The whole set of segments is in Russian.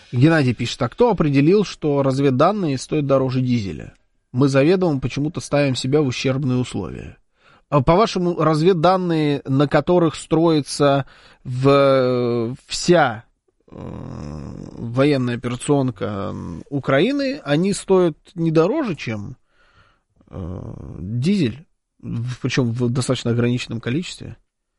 Геннадий пишет, а кто определил, что разведданные стоят дороже дизеля? Мы заведомо почему-то ставим себя в ущербные условия. А по-вашему, разведданные, на которых строится вся военная операционка Украины, они стоят не дороже, чем дизель, причем в достаточно ограниченном количестве?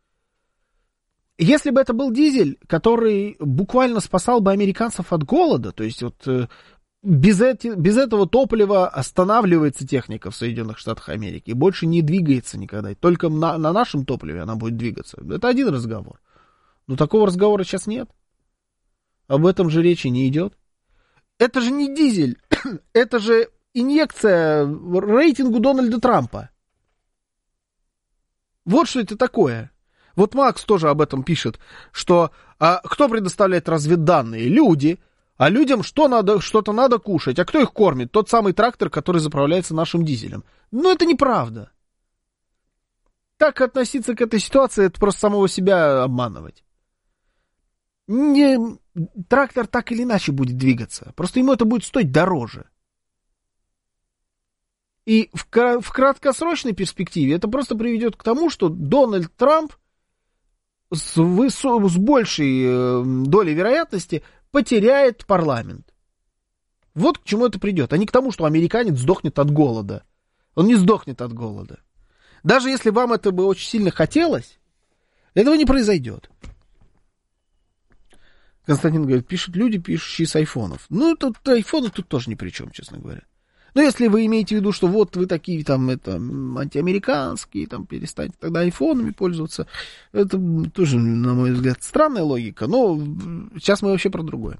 Если бы это был дизель, который буквально спасал бы американцев от голода, то есть вот без этого топлива останавливается техника в Соединенных Штатах Америки и больше не двигается никогда. Только на нашем топливе она будет двигаться. Это один разговор. Но такого разговора сейчас нет. Об этом же речи не идет. Это же не дизель. Это же инъекция рейтингу Дональда Трампа. Вот что это такое. Вот Макс тоже об этом пишет, что кто предоставляет разведданные? Люди. А людям что-то надо кушать. А кто их кормит? Тот самый трактор, который заправляется нашим дизелем. Но это неправда. Так относиться к этой ситуации, это просто самого себя обманывать. Трактор так или иначе будет двигаться. Просто ему это будет стоить дороже. И в краткосрочной перспективе это просто приведет к тому, что Дональд Трамп с большей долей вероятности потеряет парламент. Вот к чему это придет, а не к тому, что американец сдохнет от голода. Он не сдохнет от голода. Даже если вам это бы очень сильно хотелось, этого не произойдет. Константин говорит, пишут люди, пишущие с айфонов. Ну, тут айфоны тут тоже ни при чем, честно говоря. Но если вы имеете в виду, что вот вы такие там, антиамериканские, там, перестаньте тогда айфонами пользоваться, это тоже, на мой взгляд, странная логика, но сейчас мы вообще про другое.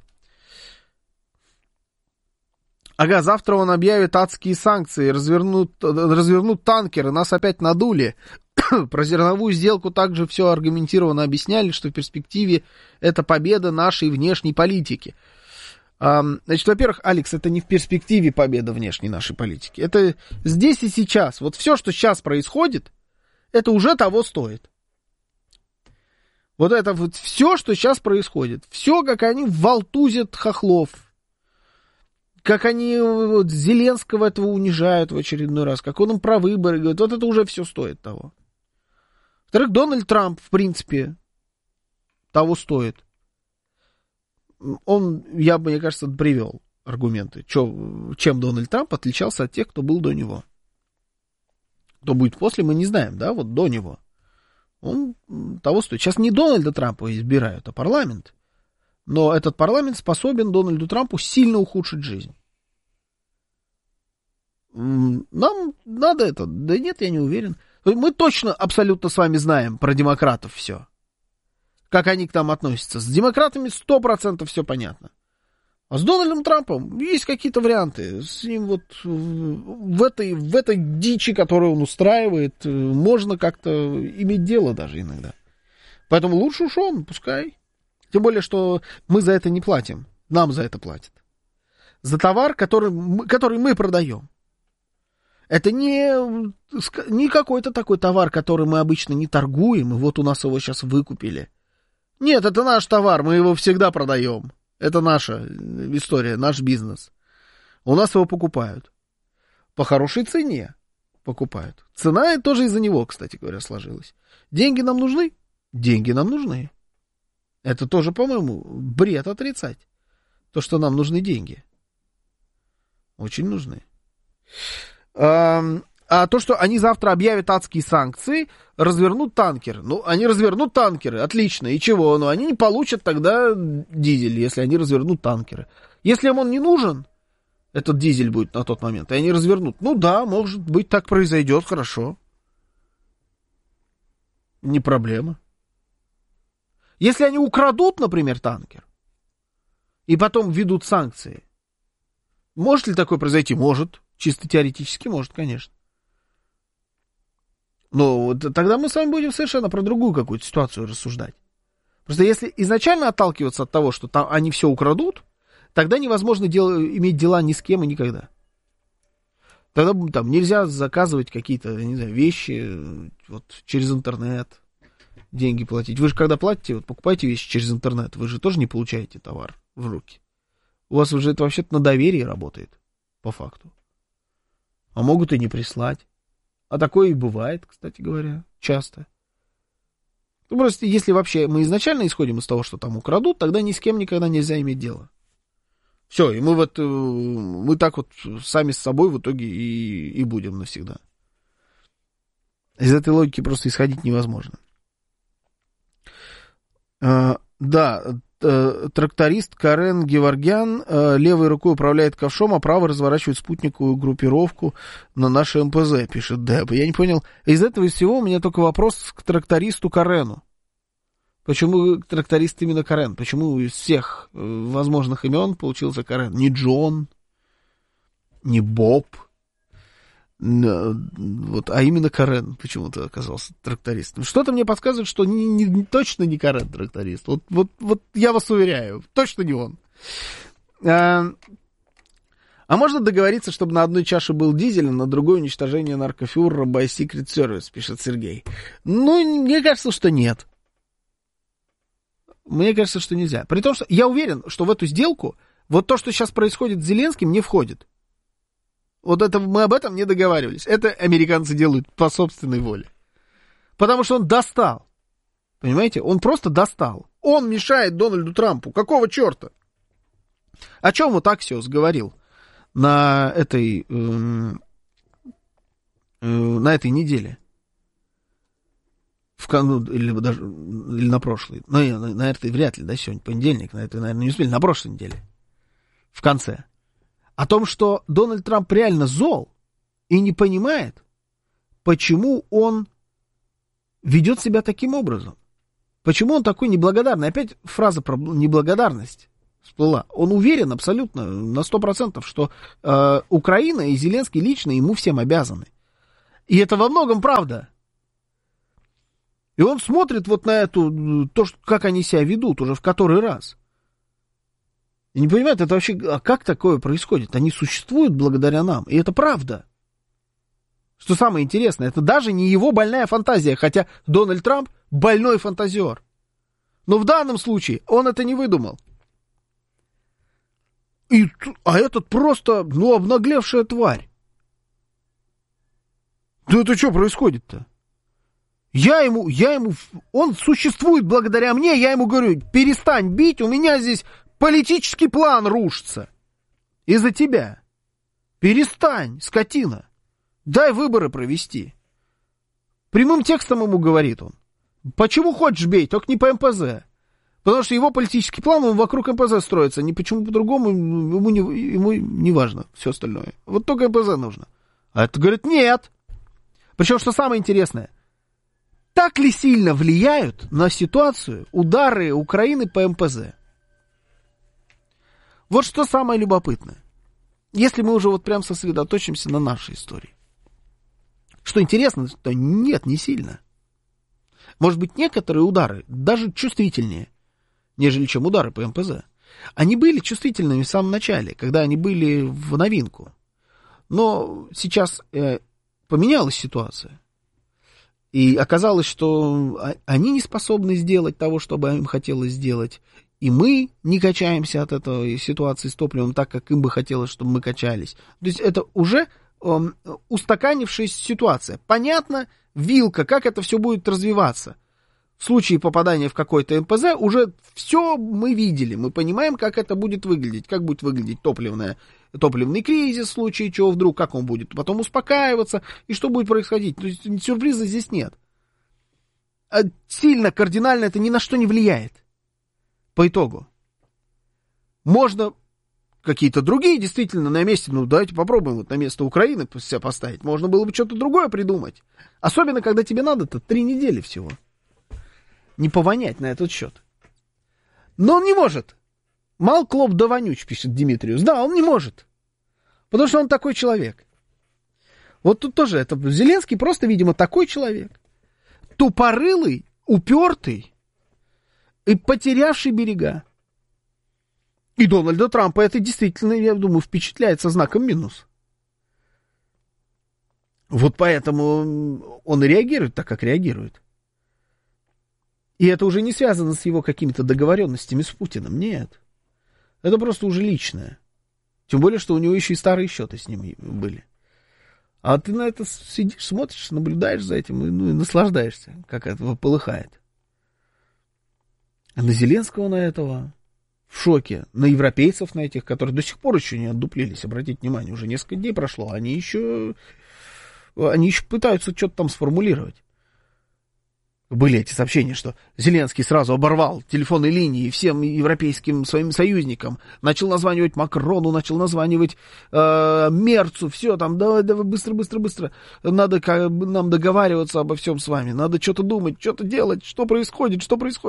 Ага, завтра он объявит адские санкции, развернут танкеры, нас опять надули. Про зерновую сделку также все аргументированно объясняли, что в перспективе это победа нашей внешней политики. Значит, во-первых, Алекс, это не в перспективе победа внешней нашей политики. Это здесь и сейчас. Вот все, что сейчас происходит, это уже того стоит. Вот это вот все, что сейчас происходит. Все, как они валтузят хохлов. Как они вот, Зеленского этого унижают в очередной раз. Как он им про выборы говорит. Вот это уже все стоит того. Во-вторых, Дональд Трамп, в принципе, того стоит. Мне кажется, привел аргументы, чем Дональд Трамп отличался от тех, кто был до него. Кто будет после, мы не знаем, да, вот до него. Он того стоит. Сейчас не Дональда Трампа избирают, а парламент. Но этот парламент способен Дональду Трампу сильно ухудшить жизнь. Нам надо это? Да нет, я не уверен. Мы точно абсолютно с вами знаем про демократов все. Как они к нам относятся. С демократами 100% все понятно. А с Дональдом Трампом есть какие-то варианты. С ним вот в этой дичи, которую он устраивает, можно как-то иметь дело даже иногда. Поэтому лучше уж он, пускай. Тем более, что мы за это не платим. Нам за это платят. За товар, который мы продаем. Это не какой-то такой товар, который мы обычно не торгуем, и вот у нас его сейчас выкупили. Нет, это наш товар, мы его всегда продаем. Это наша история, наш бизнес. У нас его покупают. По хорошей цене покупают. Цена тоже из-за него, кстати говоря, сложилась. Деньги нам нужны? Деньги нам нужны. Это тоже, по-моему, бред отрицать. То, что нам нужны деньги. Очень нужны. А то, что они завтра объявят адские санкции, развернут танкеры. Ну, они развернут танкеры, отлично. И чего? Ну, они не получат тогда дизель, если они развернут танкеры. Если им он не нужен, этот дизель будет на тот момент, и они развернут. Ну да, может быть, так произойдет, хорошо. Не проблема. Если они украдут, например, танкер, и потом введут санкции, может ли такое произойти? Может. Чисто теоретически может, конечно. Но тогда мы с вами будем совершенно про другую какую-то ситуацию рассуждать. Просто если изначально отталкиваться от того, что там они все украдут, тогда невозможно иметь дела ни с кем и никогда. Тогда там нельзя заказывать какие-то, не знаю, вещи вот, через интернет, деньги платить. Вы же когда платите, вот, покупаете вещи через интернет, вы же тоже не получаете товар в руки. У вас уже это вообще-то на доверии работает, по факту. А могут и не прислать. А такое и бывает, кстати говоря, часто. Ну, просто если вообще мы изначально исходим из того, что там украдут, тогда ни с кем никогда нельзя иметь дело. Все, и мы так вот сами с собой в итоге и будем навсегда. Из этой логики просто исходить невозможно. Да, тракторист Карен Геворгян левой рукой управляет ковшом, а правой разворачивает спутниковую группировку на наше МПЗ, пишет Дэб. Я не понял, из этого из всего у меня только вопрос к трактористу Карену. Почему тракторист именно Карен? Почему из всех возможных имен получился Карен? Не Джон, не Боб, вот, а именно Карен почему-то оказался трактористом. Что-то мне подсказывает, что точно не Карен тракторист. Вот я вас уверяю, точно не он. А можно договориться, чтобы на одной чаше был дизель, а на другой уничтожение наркофюрера by Secret Service, пишет Сергей. Ну, мне кажется, что нет. Мне кажется, что нельзя. При том, что я уверен, что в эту сделку вот то, что сейчас происходит с Зеленским, не входит. Вот это мы об этом не договаривались. Это американцы делают по собственной воле. Потому что он достал. Понимаете? Он просто достал. Он мешает Дональду Трампу. Какого черта? О чем вот Аксиос говорил на этой неделе? Или на прошлой. Ну, на этой вряд ли, да, сегодня понедельник. На этой, наверное, не успели. На прошлой неделе. В конце. О том, что Дональд Трамп реально зол и не понимает, почему он ведет себя таким образом. Почему он такой неблагодарный. Опять фраза про неблагодарность всплыла. Он уверен абсолютно на 100%, что Украина и Зеленский лично ему всем обязаны. И это во многом правда. И он смотрит вот на эту, то, как они себя ведут уже в который раз. И не понимает, это вообще, а как такое происходит? Они существуют благодаря нам, и это правда. Что самое интересное, это даже не его больная фантазия, хотя Дональд Трамп больной фантазер. Но в данном случае он это не выдумал. А этот просто, обнаглевшая тварь. Да это что происходит-то? Он существует благодаря мне, я ему говорю, перестань бить, у меня здесь политический план рушится. Из-за тебя. Перестань, скотина. Дай выборы провести. Прямым текстом ему говорит он. Почему хочешь бей, только не по МПЗ. Потому что его политический план, он вокруг МПЗ строится. Ни почему по-другому, ему не важно все остальное. Вот только МПЗ нужно. А это говорит, нет. Причем, что самое интересное, так ли сильно влияют на ситуацию удары Украины по МПЗ? Вот что самое любопытное. Если мы уже вот прям сосредоточимся на нашей истории. Что интересно, то нет, не сильно. Может быть, некоторые удары даже чувствительнее, нежели чем удары по МПЗ. Они были чувствительными в самом начале, когда они были в новинку. Но сейчас поменялась ситуация. И оказалось, что они не способны сделать того, что бы им хотелось сделать. И мы не качаемся от этой ситуации с топливом так, как им бы хотелось, чтобы мы качались. То есть это уже устаканившаяся ситуация. Понятно, вилка, как это все будет развиваться. В случае попадания в какой-то МПЗ уже все мы видели. Мы понимаем, как это будет выглядеть. Как будет выглядеть топливный кризис в случае чего вдруг, как он будет потом успокаиваться, и что будет происходить. То есть сюрприза здесь нет. Сильно, кардинально это ни на что не влияет. По итогу. Можно какие-то другие действительно на месте, давайте попробуем вот на место Украины себя поставить. Можно было бы что-то другое придумать. Особенно, когда тебе надо-то 3 недели всего. Не повонять на этот счет. Но он не может. Мал клоп да вонюч, пишет Димитриус. Да, он не может. Потому что он такой человек. Вот тут тоже это Зеленский просто, видимо, такой человек. Тупорылый, упертый и потерявший берега. И Дональда Трампа это действительно, я думаю, впечатляет со знаком минус. Вот поэтому он и реагирует так, как реагирует. И это уже не связано с его какими-то договоренностями с Путиным, нет. Это просто уже личное. Тем более, что у него еще и старые счеты с ним были. А ты на это сидишь, смотришь, наблюдаешь за этим и наслаждаешься, как это полыхает. А на Зеленского на этого в шоке. На европейцев на этих, которые до сих пор еще не отдуплились. Обратите внимание, уже несколько дней прошло. Они еще пытаются что-то там сформулировать. Были эти сообщения, что Зеленский сразу оборвал телефонные линии всем европейским своим союзникам, начал названивать Макрону, начал названивать Мерцу, все там, давай, быстро, надо нам договариваться обо всем с вами, надо что-то думать, что-то делать, что происходит.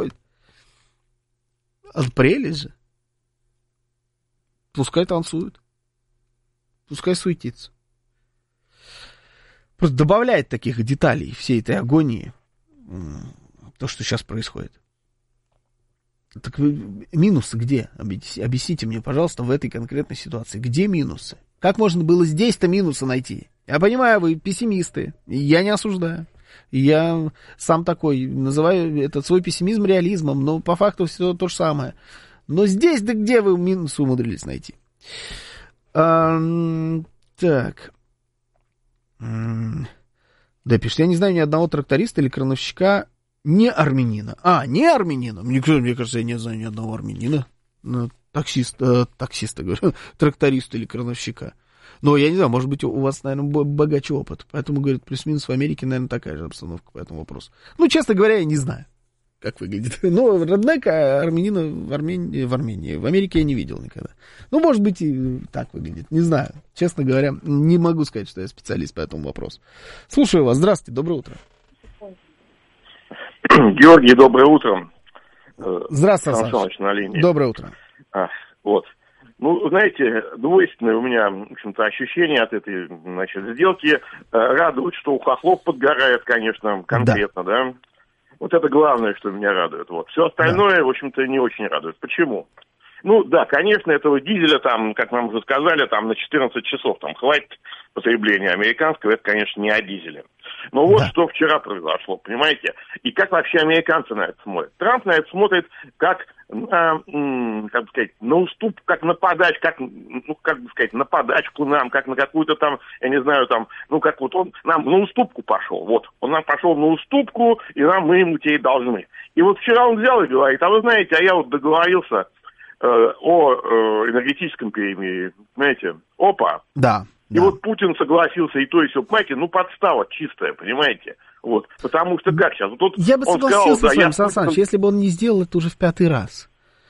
Прелесть же. Пускай танцуют, пускай суетится. Просто добавляет таких деталей всей этой агонии. То, что сейчас происходит. Так минусы где? Объясните мне, пожалуйста, в этой конкретной ситуации. Где минусы? Как можно было здесь-то минусы найти? Я понимаю, вы пессимисты. Я не осуждаю. Я сам такой, называю этот свой пессимизм реализмом, но по факту все то же самое. Но здесь, да где вы минусы умудрились найти? Так... Да, пишет, я не знаю ни одного тракториста или крановщика не армянина. Не армянина. Мне кажется, я не знаю ни одного армянина. Таксиста, говорю, тракториста или крановщика. Но я не знаю, может быть, у вас, наверное, богаче опыт. Поэтому, говорит, плюс-минус в Америке, наверное, такая же обстановка по этому вопросу. Честно говоря, я не знаю, как выглядит. Но роднека армянина в Армении. В Америке я не видел никогда. Может быть, и так выглядит. Не знаю. Честно говоря, не могу сказать, что я специалист по этому вопросу. Слушаю вас. Здравствуйте. Доброе утро. Георгий, доброе утро. Здравствуйте, Сан Саныч. На линии. Доброе утро. Вот. Знаете, двойственное у меня, в общем-то, ощущение от этой, сделки. Радует, что у хохлов подгорает, конечно, конкретно, да? Вот это главное, что меня радует. Вот. Все остальное, в общем-то, не очень радует. Почему? Да, конечно, этого дизеля там, как нам уже сказали, там на 14 часов там хватит потребления американского, это, конечно, не о дизеле. Но вот что вчера произошло, понимаете? И как вообще американцы на это смотрят? Трамп на это смотрит как на, на уступ, как на подачку, на подачку нам, как на какую-то там, я не знаю, там, как вот он нам на уступку пошел. Вот, он нам пошел на уступку, и мы ему те и должны. И вот вчера он взял и говорит, вы знаете, я вот договорился о энергетическом перемирии, знаете, опа. Да. И вот Путин согласился, и то, и все, понимаете, подстава чистая, понимаете? Вот, потому что как сейчас? Вот я бы согласился с вами, Сан Саныч, если бы он не сделал это уже в 5-й раз.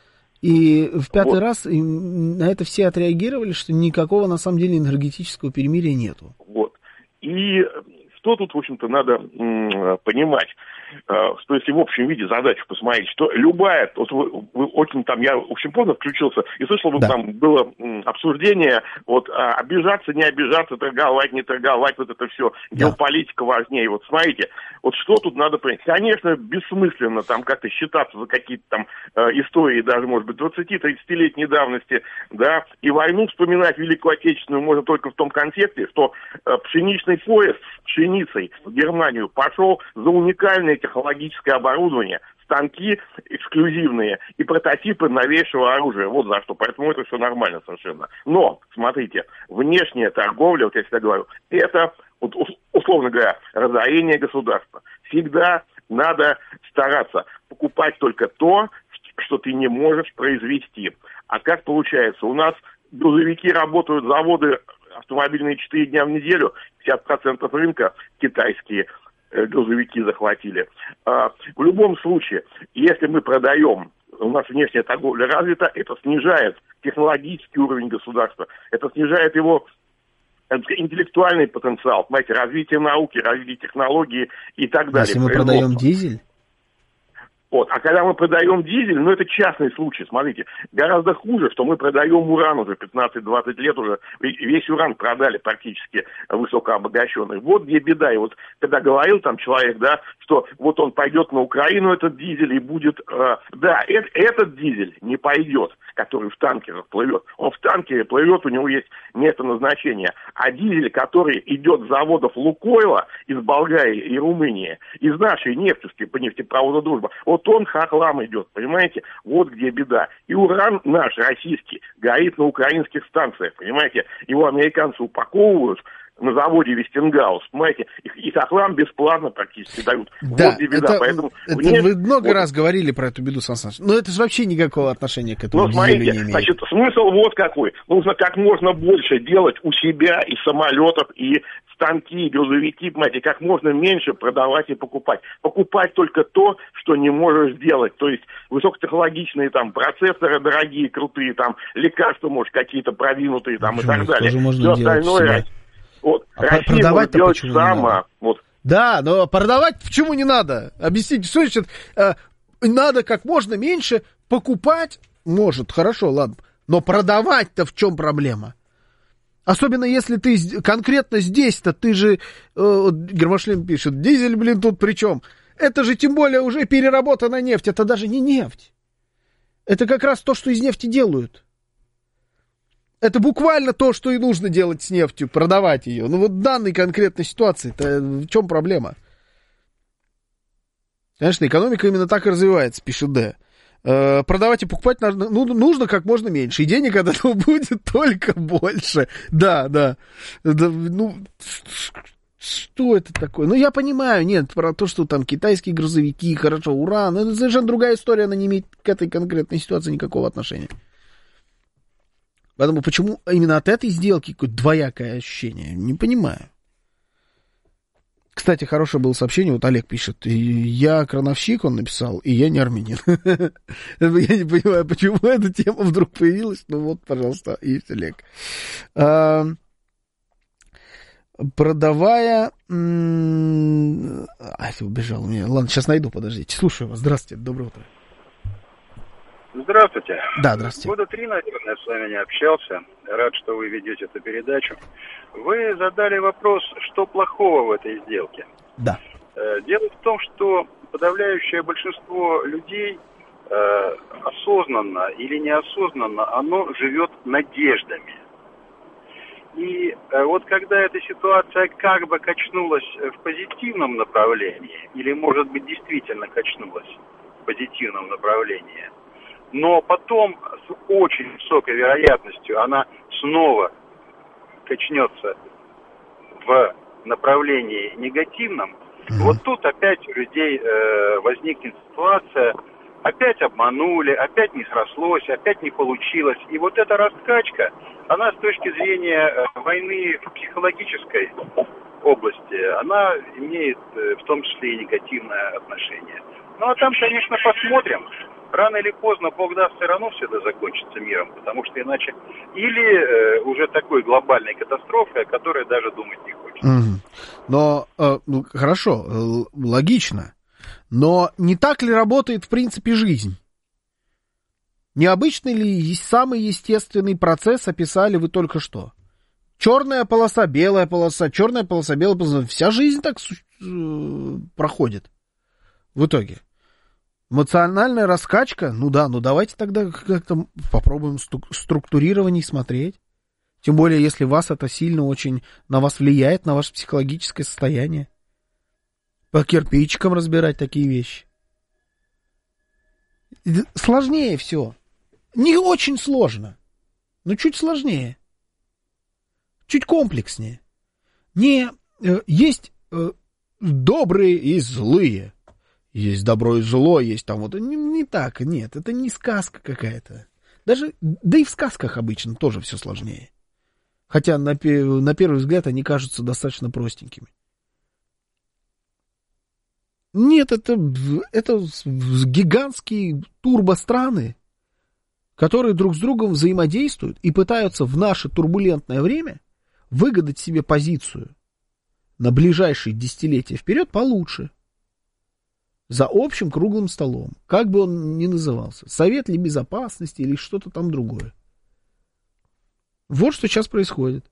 И в 5-й раз на это все отреагировали, что никакого, на самом деле, энергетического перемирия нету. Вот. И что тут, в общем-то, надо понимать? Что если в общем виде задачу посмотреть, что любая, вот вы очень там, я очень поздно включился и слышал, там было обсуждение, обижаться, не обижаться, торговать, не торговать, вот это все, геополитика важнее. Вот смотрите, вот что тут надо понять. Конечно, бессмысленно там как-то считаться за какие-то там истории, даже, может быть, 20-30-летней давности, да, и войну вспоминать Великую Отечественную можно только в том контексте, что пшеничный поезд с пшеницей в Германию пошел за уникальные технологическое оборудование, станки эксклюзивные и прототипы новейшего оружия. Вот за что. Поэтому это все нормально совершенно. Но, смотрите, внешняя торговля, вот я всегда говорю, это, условно говоря, разорение государства. Всегда надо стараться покупать только то, что ты не можешь произвести. А как получается? У нас грузовики работают, заводы автомобильные 4 дня в неделю, 50% рынка китайские грузовики захватили. В любом случае, если мы продаем, у нас внешняя торговля развита, это снижает технологический уровень государства, это снижает его интеллектуальный потенциал, понимаете, развитие науки, развитие технологий и так далее. Если мы продаем дизель? А когда мы продаем дизель, это частный случай, смотрите, гораздо хуже, что мы продаем уран уже 15-20 лет уже, весь уран продали практически высокообогащенный. Вот где беда. И вот когда говорил там человек, да, что вот он пойдет на Украину, этот дизель, и будет... этот дизель не пойдет. который в танкерах плывет, он в танкере плывет, у него есть место назначения. А дизель, который идет с заводов «Лукойла» из Болгарии и Румынии, из нашей нефтевской по нефтепроводу «Дружба», вот он хохлам идет, понимаете? Вот где беда. И уран наш, российский, горит на украинских станциях, понимаете? Его американцы упаковывают на заводе Вестингаус, понимаете, и хохлам бесплатно практически дают. Да, вот где беда. Поэтому вы много раз говорили про эту беду, Сан Саныч. Но это же вообще никакого отношения к этому дизелю не имеет. Значит, смысл вот какой. Нужно как можно больше делать у себя и самолетов, и станки, и грузовики, понимаете, как можно меньше продавать и покупать. Покупать только то, что не можешь сделать. То есть высокотехнологичные там процессоры дорогие, крутые, там лекарства, может, какие-то продвинутые там и так далее. Все остальное. Вот. Россия может делать сама. Вот. Да, но продавать почему не надо? Объясните, что значит надо как можно меньше покупать? Может, хорошо, ладно. Но продавать-то в чем проблема? Особенно если ты конкретно здесь-то, ты же, Гермошлем пишет, дизель, блин, тут при чем? Это же тем более уже переработанная нефть, это даже не нефть. Это как раз то, что из нефти делают. Это буквально то, что и нужно делать с нефтью, продавать ее. Ну вот в данной конкретной ситуации-то в чем проблема? Конечно, экономика именно так и развивается, пишет Д. Продавать и покупать нужно как можно меньше. И денег от этого будет только больше. Да. Ну, что это такое? Ну, я понимаю, нет, про то, что там китайские грузовики, хорошо, уран. Это совершенно другая история, она не имеет к этой конкретной ситуации никакого отношения. Поэтому почему именно от этой сделки какое-то двоякое ощущение? Не понимаю. Кстати, хорошее было сообщение, вот Олег пишет, я крановщик, он написал, и я не армянин. Я не понимаю, почему эта тема вдруг появилась, ну вот, пожалуйста, есть Олег. Продавая... убежал у меня. Ладно, сейчас найду, подождите. Слушаю вас, здравствуйте, доброе утро. Здравствуйте. Да, здравствуйте. Года 3, наверное, с вами не общался. Рад, что вы ведете эту передачу. Вы задали вопрос, что плохого в этой сделке. Да. Дело в том, что подавляющее большинство людей осознанно или неосознанно, оно живет надеждами. И вот когда эта ситуация как бы качнулась в позитивном направлении, или, может быть, действительно качнулась в позитивном направлении, но потом с очень высокой вероятностью она снова качнется в направлении негативном, вот тут опять у людей возникнет ситуация, опять обманули, опять не срослось, опять не получилось. И вот эта раскачка, она с точки зрения войны в психологической области, она имеет в том числе и негативное отношение. Ну а там, конечно, посмотрим. Рано или поздно, Бог даст, все равно все это закончится миром, потому что иначе или уже такой глобальной катастрофой, о которой даже думать не хочется. Но, хорошо, логично, но не так ли работает в принципе жизнь? Необычный ли самый естественный процесс описали вы только что? Черная полоса, белая полоса, черная полоса, белая полоса. Вся жизнь так проходит в итоге. Эмоциональная раскачка, ну давайте тогда как-то попробуем структурирование смотреть. Тем более, если вас это сильно очень на вас влияет, на ваше психологическое состояние. По кирпичикам разбирать такие вещи. Сложнее все. Не очень сложно, но чуть сложнее. Чуть комплекснее. Есть добрые и злые. Есть добро и зло, есть там вот... Не так, нет, это не сказка какая-то. Даже, да и в сказках обычно тоже все сложнее. Хотя на первый взгляд они кажутся достаточно простенькими. Нет, это гигантские турбостраны, которые друг с другом взаимодействуют и пытаются в наше турбулентное время выгадать себе позицию на ближайшие десятилетия вперед получше. За общим круглым столом, как бы он ни назывался, Совет ли безопасности или что-то там другое. Вот что сейчас происходит.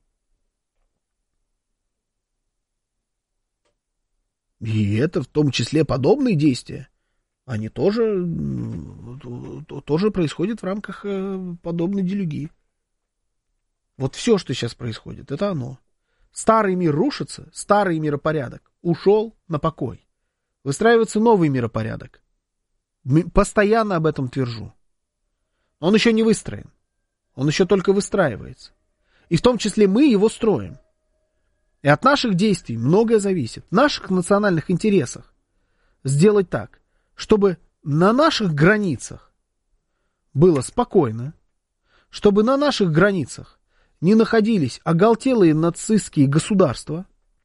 И это в том числе подобные действия, они тоже происходят в рамках подобной делюги. Вот все, что сейчас происходит, это оно. Старый мир рушится, старый миропорядок ушел на покой. Выстраивается новый миропорядок. Постоянно об этом твержу. Он еще не выстроен. Он еще только выстраивается. И в том числе мы его строим. И от наших действий многое зависит. В наших национальных интересах сделать так, чтобы на наших границах было спокойно, чтобы на наших границах не находились оголтелые нацистские государства,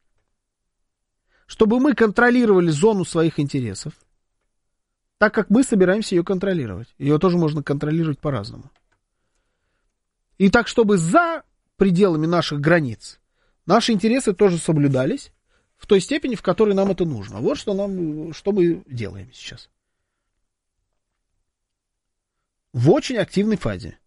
чтобы мы контролировали зону своих интересов, так как мы собираемся ее контролировать. Ее тоже можно контролировать по-разному. И так, чтобы за пределами наших границ наши интересы тоже соблюдались в той степени, в которой нам это нужно. Вот что мы делаем сейчас. В очень активной фазе.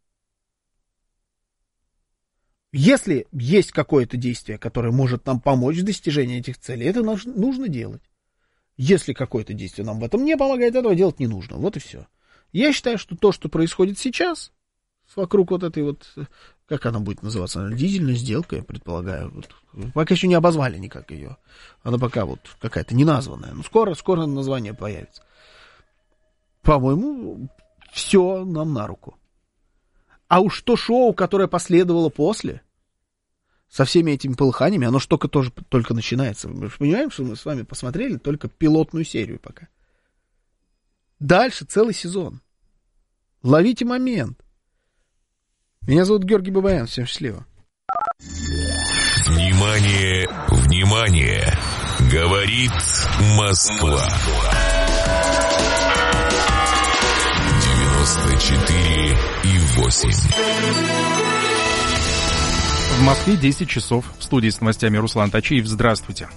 Если есть какое-то действие, которое может нам помочь в достижении этих целей, это нужно делать. Если какое-то действие нам в этом не помогает, этого делать не нужно. Вот и все. Я считаю, что то, что происходит сейчас, вокруг вот этой вот, как она будет называться, дизельная сделка, я предполагаю. Вот, пока еще не обозвали никак ее. Она пока вот какая-то неназванная. Но скоро название появится. По-моему, все нам на руку. А уж то шоу, которое последовало после, со всеми этими полыханиями, оно ж только начинается. Мы же понимаем, что мы с вами посмотрели только пилотную серию пока. Дальше целый сезон. Ловите момент. Меня зовут Георгий Бабаян. Всем счастливо. Внимание, внимание! Говорит Москва. 94,8. В Москве 10 часов. В студии с новостями Руслан Тачиев. Здравствуйте.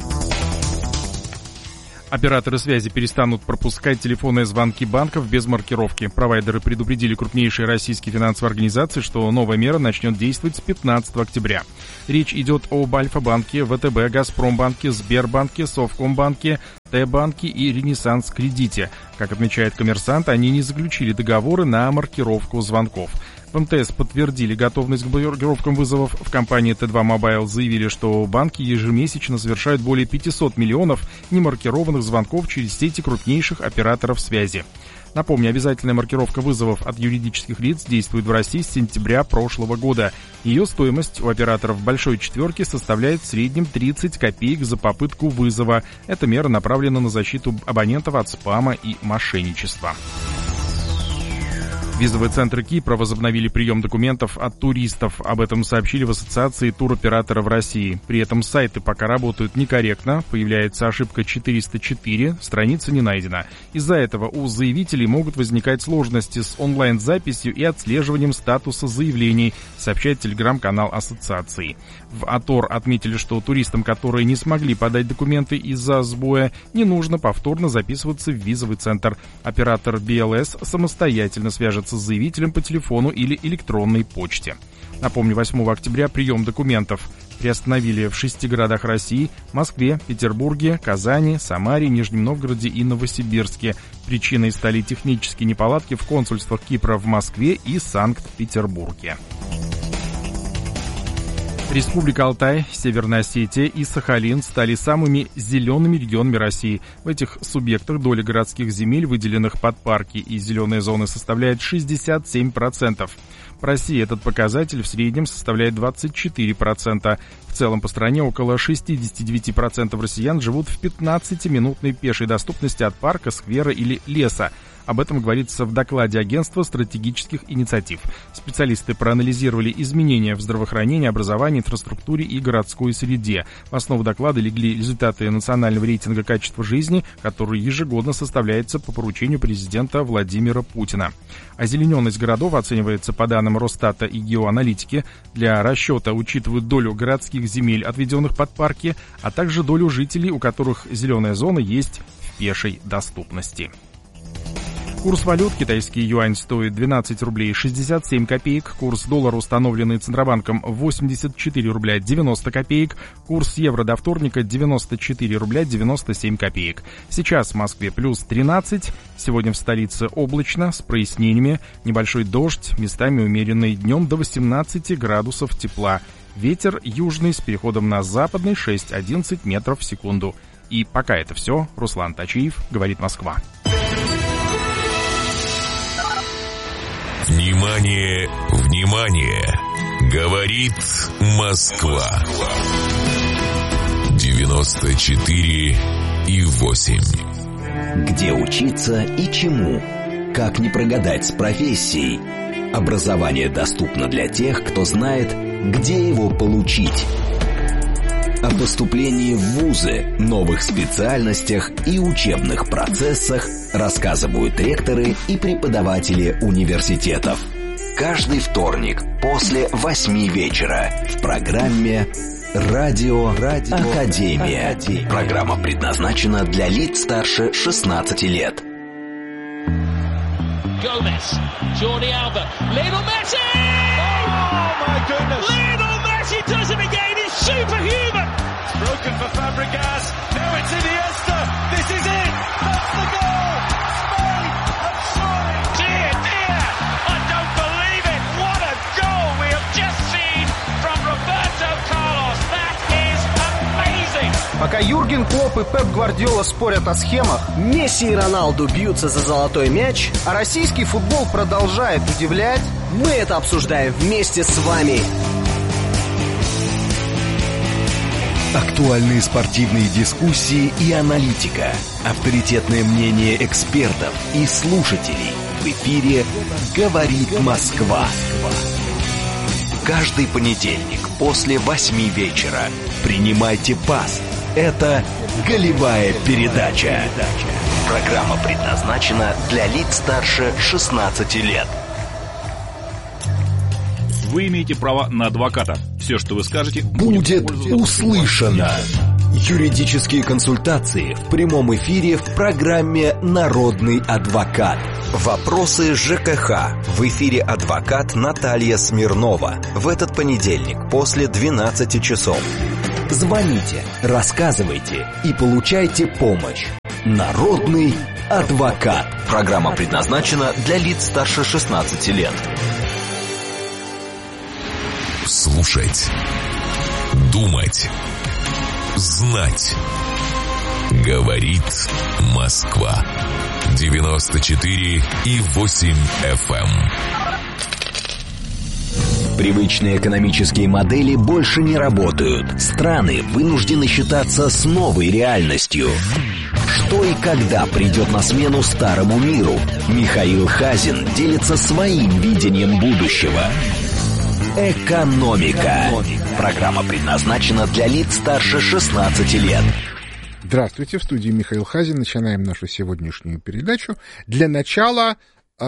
Операторы связи перестанут пропускать телефонные звонки банков без маркировки. Провайдеры предупредили крупнейшие российские финансовые организации, что новая мера начнет действовать с 15 октября. Речь идет об Альфа-банке, ВТБ, Газпромбанке, Сбербанке, Совкомбанке, Т-банке и Ренессанс-кредите. Как отмечает «Коммерсант», они не заключили договоры на маркировку звонков. В МТС подтвердили готовность к блокировкам вызовов. В компании Т2 Mobile заявили, что банки ежемесячно совершают более 500 миллионов немаркированных звонков через сети крупнейших операторов связи. Напомню, обязательная маркировка вызовов от юридических лиц действует в России с сентября прошлого года. Ее стоимость у операторов большой четверки составляет в среднем 30 копеек за попытку вызова. Эта мера направлена на защиту абонентов от спама и мошенничества. Визовые центры Кипра возобновили прием документов от туристов. Об этом сообщили в Ассоциации туроператоров России. При этом сайты пока работают некорректно. Появляется ошибка 404, страница не найдена. Из-за этого у заявителей могут возникать сложности с онлайн-записью и отслеживанием статуса заявлений, сообщает телеграм-канал Ассоциации. В АТОР отметили, что туристам, которые не смогли подать документы из-за сбоя, не нужно повторно записываться в визовый центр. Оператор БЛС самостоятельно свяжется с заявителем по телефону или электронной почте. Напомню, 8 октября прием документов приостановили в 6 городах России: Москве, Петербурге, Казани, Самаре, Нижнем Новгороде и Новосибирске. Причиной стали технические неполадки в консульствах Кипра в Москве и Санкт-Петербурге. Республика Алтай, Северная Осетия и Сахалин стали самыми зелеными регионами России. В этих субъектах доля городских земель, выделенных под парки и зеленые зоны, составляет 67%. В России этот показатель в среднем составляет 24%. В целом по стране около 69% россиян живут в 15-минутной пешей доступности от парка, сквера или леса. Об этом говорится в докладе Агентства стратегических инициатив. Специалисты проанализировали изменения в здравоохранении, образовании, инфраструктуре и городской среде. В основу доклада легли результаты национального рейтинга качества жизни, который ежегодно составляется по поручению президента Владимира Путина. Озелененность городов оценивается по данным Росстата и Геоаналитики. Для расчета учитывают долю городских земель, отведенных под парки, а также долю жителей, у которых зеленая зона есть в пешей доступности. Курс валют: китайский юань стоит 12 рублей 67 копеек, курс доллара, установленный Центробанком, 84 рубля 90 копеек, курс евро до вторника 94 рубля 97 копеек. Сейчас в Москве плюс 13, сегодня в столице облачно, с прояснениями, небольшой дождь, местами умеренный, днем до 18 градусов тепла. Ветер южный с переходом на западный 6-11 метров в секунду. И пока это все. Руслан Тачиев, говорит Москва. Внимание, внимание! Говорит Москва. 94,8. Где учиться и чему? Как не прогадать с профессией? Образование доступно для тех, кто знает, где его получить. О поступлении в вузы, новых специальностях и учебных процессах рассказывают ректоры и преподаватели университетов. Каждый вторник после 8 вечера в программе «Радио Академия». Программа предназначена для лиц старше 16 лет. Gomez, Jordi Alba, Lionel Messi! Oh my goodness! Lionel Messi does it again, he's superhuman! It's broken for Fabregas, now it's Iniesta, this is it! That's the goal! Spain have soaring! Dear, dear, I don't believe it! What a goal we have just seen from Roberto Carlos! That is amazing! Пока Юрген Клопп и Пеп Гвардиола спорят о схемах, Месси и Роналду бьются за золотой мяч, а российский футбол продолжает удивлять, мы это обсуждаем вместе с вами. Актуальные спортивные дискуссии и аналитика, авторитетное мнение экспертов и слушателей. В эфире «Говорит Москва». Каждый понедельник после 8 вечера принимайте пас. Это «Голевая передача». Программа предназначена для лиц старше 16 лет. Вы имеете право на адвоката. Все, что вы скажете, будет услышано. Юридические консультации в прямом эфире в программе «Народный адвокат». Вопросы ЖКХ. В эфире адвокат Наталья Смирнова. В этот понедельник после 12 часов. Звоните, рассказывайте и получайте помощь. Народный адвокат. Программа предназначена для лиц старше 16 лет. Слушать, думать, знать. Говорит Москва. 94,8 FM. Привычные экономические модели больше не работают. Страны вынуждены считаться с новой реальностью. Что и когда придет на смену старому миру? Михаил Хазин делится своим видением будущего. Экономика. Программа предназначена для лиц старше 16 лет. Здравствуйте, в студии Михаил Хазин. Начинаем нашу сегодняшнюю передачу. Для начала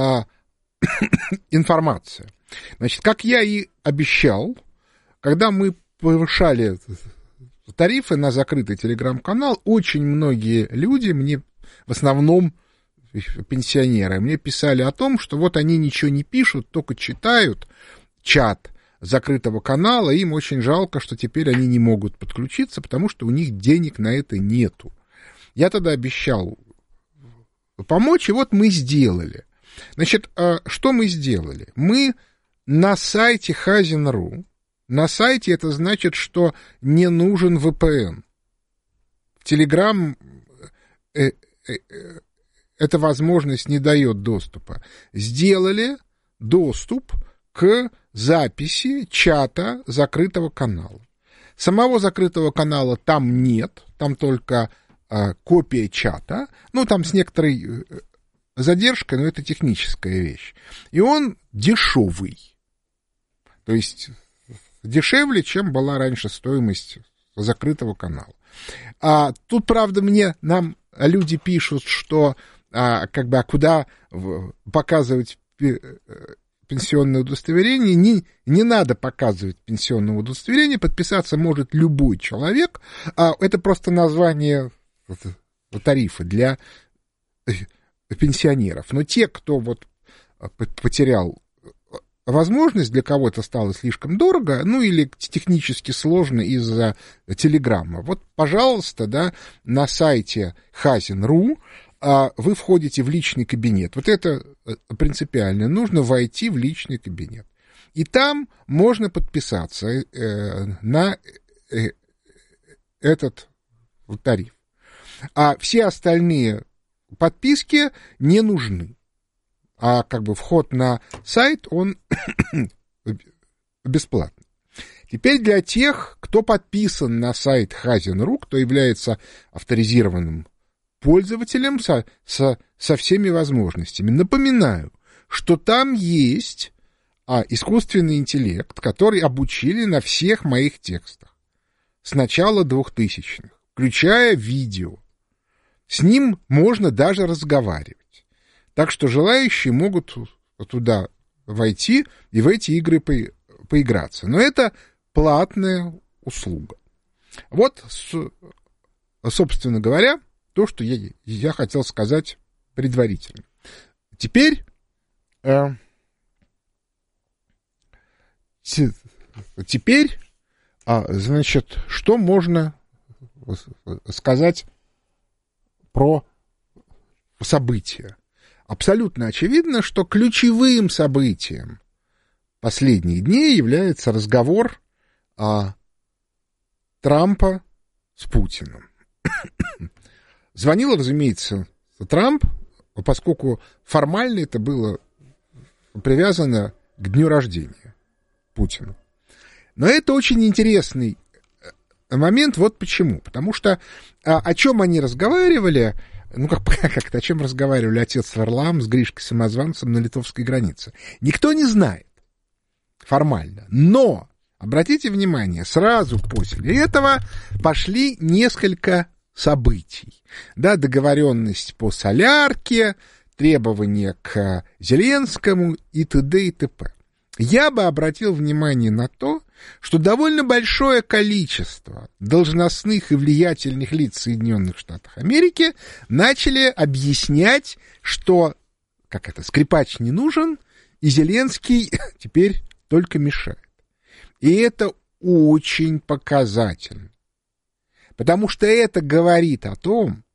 информация. Значит, как я и обещал, когда мы повышали тарифы на закрытый телеграм-канал, очень многие люди, мне в основном пенсионеры, мне писали о том, что вот они ничего не пишут, только читают чат закрытого канала, им очень жалко, что теперь они не могут подключиться, потому что у них денег на это нету. Я тогда обещал помочь, и вот мы сделали. Значит, что мы сделали? Мы на сайте Хазин.ру, на сайте это значит, что не нужен VPN. Telegram эта возможность не дает доступа. Сделали доступ к записи чата закрытого канала. Самого закрытого канала там нет, там только копия чата, ну, там с некоторой задержкой, но это техническая вещь. И он дешевый. То есть дешевле, чем была раньше стоимость закрытого канала. Тут, правда, нам люди пишут, что куда показывать пенсионное удостоверение, не надо показывать пенсионное удостоверение, подписаться может любой человек, это просто название тарифа для пенсионеров. Но те, кто вот потерял возможность, для кого-то стало слишком дорого, ну или технически сложно из-за телеграмма. Вот, пожалуйста, да, на сайте Хазин.ру вы входите в личный кабинет. Вот это принципиально. Нужно войти в личный кабинет. И там можно подписаться на этот тариф. А все остальные подписки не нужны. А как бы вход на сайт, он бесплатный. Теперь для тех, кто подписан на сайт Хазин.ру, кто является авторизированным пользователем со всеми возможностями. Напоминаю, что там есть искусственный интеллект, который обучили на всех моих текстах с начала 2000-х, включая видео. С ним можно даже разговаривать. Так что желающие могут туда войти и в эти игры поиграться. Но это платная услуга. Вот, собственно говоря, то, что я хотел сказать предварительно. Теперь, значит, что можно сказать про события? Абсолютно очевидно, что ключевым событием последних дней является разговор Трампа с Путиным. Звонил, разумеется, Трамп, поскольку формально это было привязано к дню рождения Путина. Но это очень интересный момент, вот почему. Потому что о чем они разговаривали, как-то о чем разговаривали отец Варлаам с Гришкой Самозванцем на литовской границе. Никто не знает формально. Но, обратите внимание, сразу после этого пошли несколько событий. Да, договоренность по солярке, требования к Зеленскому и т.д. и т.п. Я бы обратил внимание на то, что довольно большое количество должностных и влиятельных лиц Соединенных Штатов Америки начали объяснять, что, скрипач не нужен, и Зеленский теперь только мешает. И это очень показательно. Потому что это говорит о том,